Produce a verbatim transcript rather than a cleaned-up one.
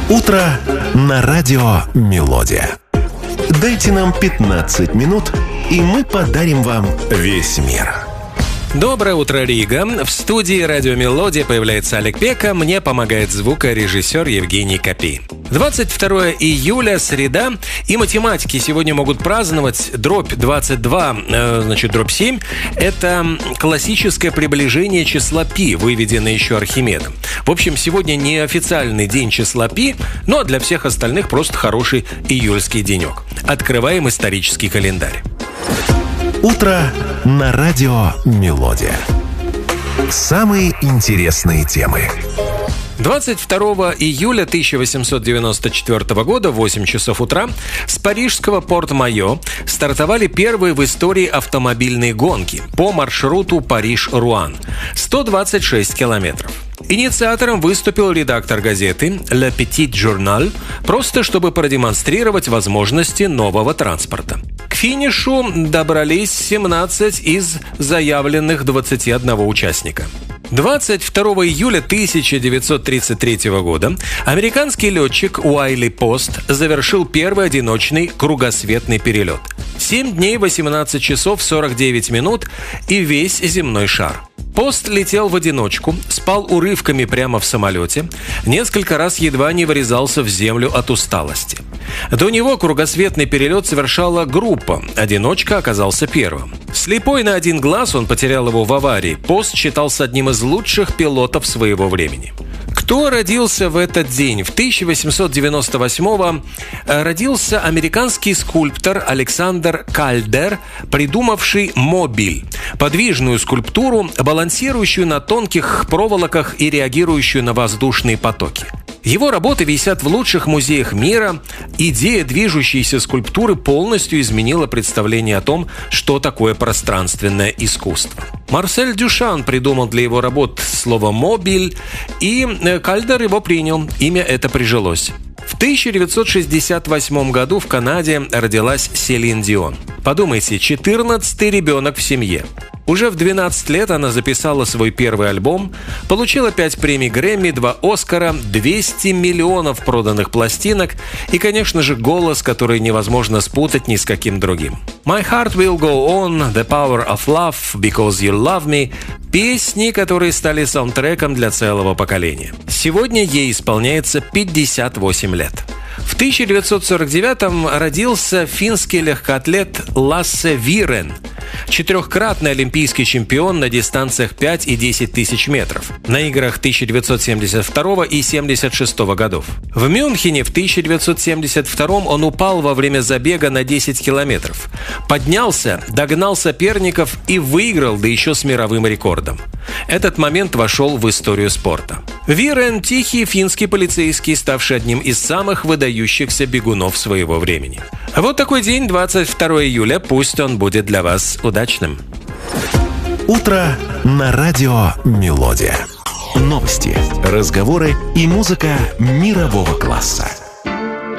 Утро на радио «Мелодия». Дайте нам пятнадцать минут, и мы подарим вам весь мир. Доброе утро, Рига. В студии «Радио Мелодия» появляется Олег Пека. Мне помогает звукорежиссер Евгений Копи. двадцать второе июля, среда, и математики сегодня могут праздновать дробь двадцать два, э, значит, дробь семь. Это классическое приближение числа π, выведенное еще Архимедом. В общем, сегодня не официальный день числа π, но для всех остальных просто хороший июльский денек. Открываем исторический календарь. Утро на радио «Мелодия». Самые интересные темы. двадцать второго июля тысяча восемьсот девяносто четвёртого года в восемь часов утра с парижского Порт-Майо стартовали первые в истории автомобильные гонки по маршруту Париж-Руан. сто двадцать шесть километров. Инициатором выступил редактор газеты «Le Petit Journal», просто чтобы продемонстрировать возможности нового транспорта. К финишу добрались семнадцать из заявленных двадцати одного участника. двадцать второго июля тысяча девятьсот тридцать третьего года американский летчик Уайли Пост завершил первый одиночный кругосветный перелет. семь дней, восемнадцать часов, сорок девять минут и весь земной шар. Пост летел в одиночку, спал урывками прямо в самолете, несколько раз едва не врезался в землю от усталости. До него кругосветный перелет совершала группа, одиночка оказался первым. Слепой на один глаз, он потерял его в аварии. Пост считался одним из лучших пилотов своего времени. Кто родился в этот день? В тысяча восемьсот девяносто восьмом родился американский скульптор Александр Кальдер, придумавший мобиль – подвижную скульптуру, балансирующую на тонких проволоках и реагирующую на воздушные потоки. Его работы висят в лучших музеях мира. Идея движущейся скульптуры полностью изменила представление о том, что такое пространственное искусство. Марсель Дюшан придумал для его работ слово «мобиль», и Кальдер его принял. Имя это прижилось. В тысяча девятьсот шестьдесят восьмом году в Канаде родилась Селин Дион. Подумайте, четырнадцатый ребенок в семье. Уже в двенадцать лет она записала свой первый альбом, получила пять премий Грэмми, два Оскара, двести миллионов проданных пластинок и, конечно же, голос, который невозможно спутать ни с каким другим. «My Heart Will Go On», «The Power of Love», «Because You Love Me» – песни, которые стали саундтреком для целого поколения. Сегодня ей исполняется пятьдесят восемь лет. В тысяча девятьсот сорок девятом родился финский легкоатлет Лассе Вирен, четырехкратный олимпийский чемпион на дистанциях пять и десять тысяч метров на играх тысяча девятьсот семьдесят второго и семьдесят шестого годов. В Мюнхене в тысяча девятьсот семьдесят втором он упал во время забега на десять километров. Поднялся, догнал соперников и выиграл, да еще с мировым рекордом. Этот момент вошел в историю спорта. Вирен – тихий финский полицейский, ставший одним из самых выдающихся бегунов своего времени. Вот такой день, двадцать второго июля, пусть он будет для вас удачным. Утро на радио «Мелодия». Новости, разговоры и музыка мирового класса.